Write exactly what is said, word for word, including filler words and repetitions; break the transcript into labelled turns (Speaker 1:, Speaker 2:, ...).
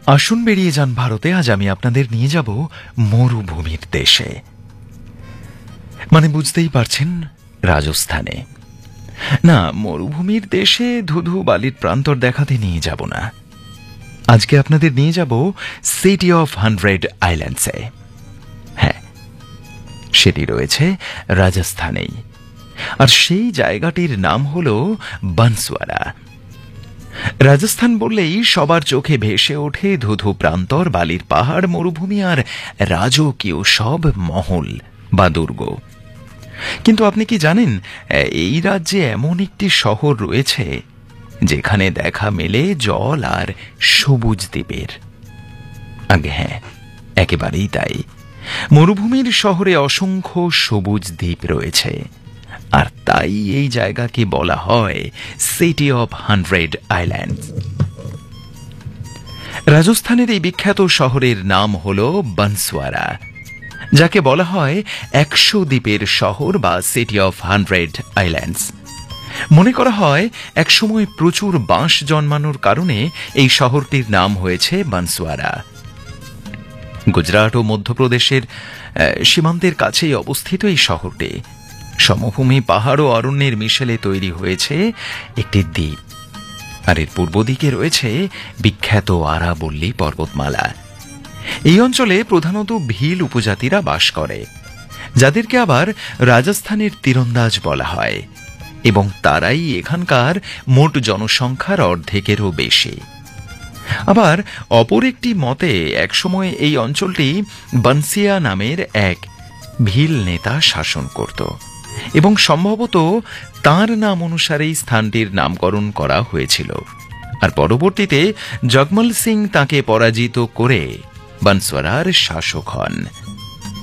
Speaker 1: আসুন বেরিয়ে যান ভারতে। আজ আমি আপনাদের নিয়ে যাব মরুভূমির দেশে, মানে বুঝতেই পারছেন, রাজস্থানে। না, মরুভূমির দেশে ধুধু বালির প্রান্তর দেখাতে নিয়ে যাব না। আজকে আপনাদের নিয়ে যাব সিটি অফ হান্ড্রেড আইল্যান্ডসে। হ্যাঁ, সেটি রয়েছে রাজস্থানেই, আর সেই জায়গাটির নাম হল বানসওয়ারা। রাজস্থান বললেই সবার চোখে ভেসে ওঠে ধুধু প্রান্তর, বালির পাহাড়, মরুভূমি আর রাজকীয় সব মহল বা দুর্গ। কিন্তু আপনি কি জানেন, এই রাজ্যে এমন একটি শহর রয়েছে যেখানে দেখা মেলে জল আর সবুজ দ্বীপের। আগে হ্যাঁ, একেবারেই তাই। মরুভূমির শহরে অসংখ্য সবুজ দ্বীপ রয়েছে, আর তাই এই জায়গাকে বলা হয় সিটি অফ হান্ড্রেড আইল্যান্ড। রাজস্থানের এই বিখ্যাত শহরের নাম হল বানসওয়ারা, যাকে বলা হয় একশো দ্বীপের শহর বা সিটি অফ হান্ড্রেড আইল্যান্ডস। মনে করা হয় একসময় প্রচুর বাঁশ জন্মানোর কারণে এই শহরটির নাম হয়েছে বানসওয়ারা। গুজরাট ও মধ্যপ্রদেশের সীমান্তের কাছেই অবস্থিত এই শহরটি। সমভূমি, পাহাড় ও অরণ্যের মিশেলে তৈরি হয়েছে একটি দ্বীপ, আর এর পূর্ব দিকে রয়েছে বিখ্যাত আরাবল্লী পর্বতমালা। এই অঞ্চলে প্রধানত ভিল উপজাতিরা বাস করে, যাদেরকে আবার রাজস্থানের তীরন্দাজ বলা হয়, এবং তারাই এখানকার মোট জনসংখ্যার অর্ধেকেরও বেশি। আবার অপর একটি মতে একসময় এই অঞ্চলটি বনসিয়া নামের এক ভিল নেতা শাসন করত, এবং সম্ভবত তাঁর নাম অনুসারেই স্থানটির নামকরণ করা হয়েছিল। আর পরবর্তীতে জগমল সিং তাঁকে পরাজিত করে বানসওয়ারার শাসক হন।